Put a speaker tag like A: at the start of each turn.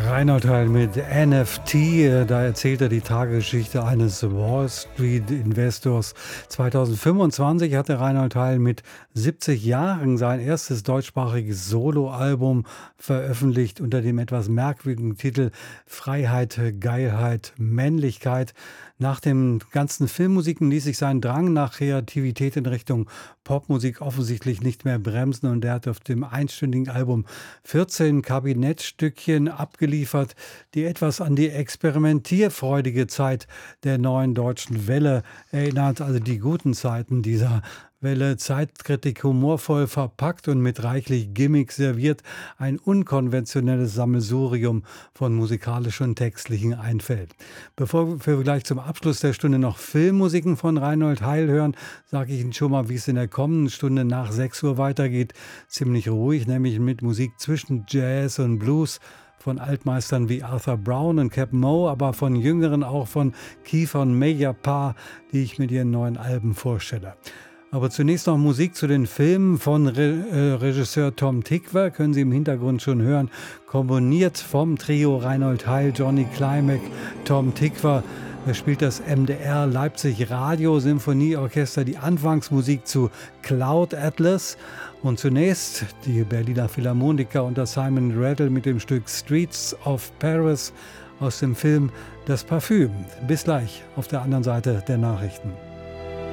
A: Reinhold Heil mit NFT, da erzählt er die Tagesgeschichte eines Wall Street Investors. 2025 hatte Reinhold Heil mit 70 Jahren sein erstes deutschsprachiges Soloalbum veröffentlicht unter dem etwas merkwürdigen Titel Freiheit, Geilheit, Männlichkeit. Nach den ganzen Filmmusiken ließ sich sein Drang nach Kreativität in Richtung Popmusik offensichtlich nicht mehr bremsen und er hat auf dem einstündigen Album 14 Kabinettstückchen abgeliefert, die etwas an die experimentierfreudige Zeit der neuen deutschen Welle erinnert, also die guten Zeiten dieser Welle, Zeitkritik humorvoll verpackt und mit reichlich Gimmicks serviert, ein unkonventionelles Sammelsurium von musikalischen und textlichen Einfällen. Bevor wir gleich zum Abschluss der Stunde noch Filmmusiken von Reinhold Heil hören, sage ich Ihnen schon mal, wie es in der kommenden Stunde nach 6 Uhr weitergeht. Ziemlich ruhig, nämlich mit Musik zwischen Jazz und Blues, von Altmeistern wie Arthur Brown und Cap Moe, aber von Jüngeren auch von Kiefer und Major Paar, die ich mit ihren neuen Alben vorstelle. Aber zunächst noch Musik zu den Filmen von Regisseur Tom Tykwer, können Sie im Hintergrund schon hören, komponiert vom Trio Reinhold Heil, Johnny Klimek, Tom Tykwer. Er spielt das MDR Leipzig Radio Symphonieorchester, die Anfangsmusik zu Cloud Atlas und zunächst die Berliner Philharmoniker unter Simon Rattle mit dem Stück Streets of Paris aus dem Film Das Parfüm. Bis gleich auf der anderen Seite der Nachrichten.